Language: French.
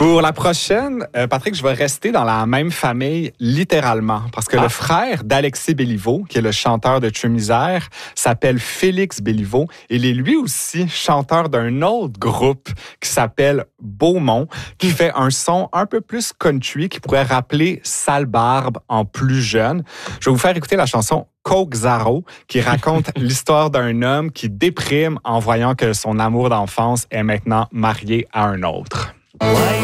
Pour la prochaine, Patrick, je vais rester dans la même famille littéralement parce que le frère d'Alexis Béliveau, qui est le chanteur de Tueux Misère, s'appelle Félix Béliveau. Il est lui aussi chanteur d'un autre groupe qui s'appelle Beaumont, qui fait un son un peu plus country qui pourrait rappeler Sale Barbe en plus jeune. Je vais vous faire écouter la chanson Coke Zaro, qui raconte l'histoire d'un homme qui déprime en voyant que son amour d'enfance est maintenant marié à un autre. Ouais,